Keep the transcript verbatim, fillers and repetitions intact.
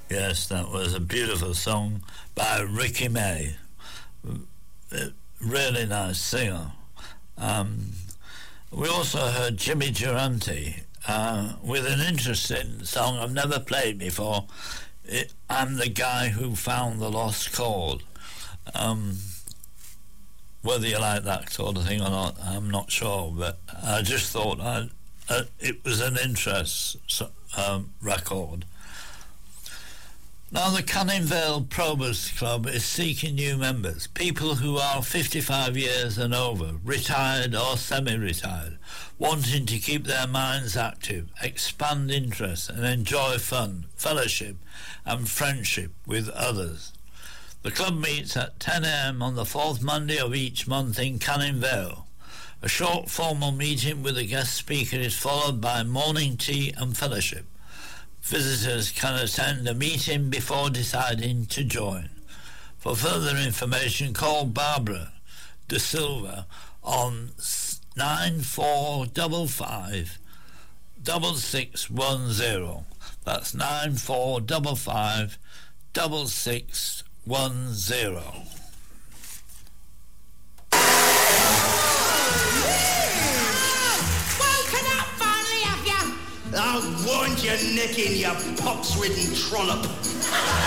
Yes, that was a beautiful song by Ricky May. Really nice singer. Um, we also heard Jimmy Durante uh, with an interesting song I've never played before. It, I'm the Guy Who Found the Lost Chord. Um, whether you like that sort of thing or not, I'm not sure, but I just thought I'd, uh, it was an interest um, record. Now, the Canning Vale Probers Club is seeking new members, people who are fifty-five years and over, retired or semi-retired, wanting to keep their minds active, expand interests and enjoy fun, fellowship and friendship with others. The club meets at ten a.m. on the fourth Monday of each month in Canning Vale. A short formal meeting with a guest speaker is followed by morning tea and fellowship. Visitors can attend a meeting before deciding to join. For further information, call Barbara De Silva on nine four five five, six six one zero. That's nine four five five, six six one zero. I warned you, Nicky, you pox-ridden trollop.